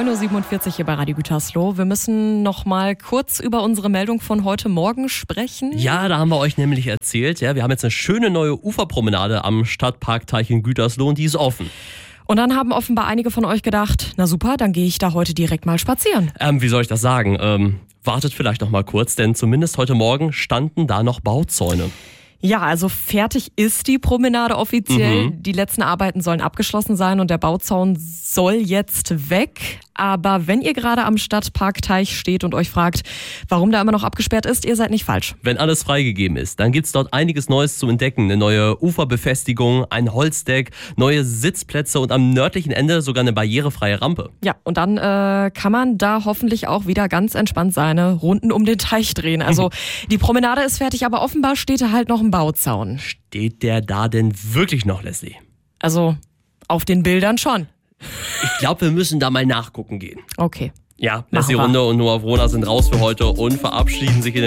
10.47 Uhr hier bei Radio Gütersloh. Wir müssen noch mal kurz über unsere Meldung von heute Morgen sprechen. Ja, da haben wir euch nämlich erzählt, wir haben jetzt eine schöne neue Uferpromenade am Stadtparkteich in Gütersloh und die ist offen. Und dann haben offenbar einige von euch gedacht, na super, dann gehe ich da heute direkt mal spazieren. Wie soll ich das sagen? Wartet vielleicht noch mal kurz, denn zumindest heute Morgen standen da noch Bauzäune. Ja, also fertig ist die Promenade offiziell. Die letzten Arbeiten sollen abgeschlossen sein und der Bauzaun soll jetzt weg. Aber wenn ihr gerade am Stadtparkteich steht und euch fragt, warum da immer noch abgesperrt ist, ihr seid nicht falsch. Wenn alles freigegeben ist, dann gibt's dort einiges Neues zu entdecken. Eine neue Uferbefestigung, ein Holzdeck, neue Sitzplätze und am nördlichen Ende sogar eine barrierefreie Rampe. Ja, und dann kann man da hoffentlich auch wieder ganz entspannt seine Runden um den Teich drehen. Also die Promenade ist fertig, aber offenbar steht da halt noch ein Bauzaun. Steht der da denn wirklich noch, Leslie? Also auf den Bildern schon. Ich glaube, wir müssen da mal nachgucken gehen. Okay. Ja, Leslie Runde und Noah Wrohner sind raus für heute und verabschieden sich in den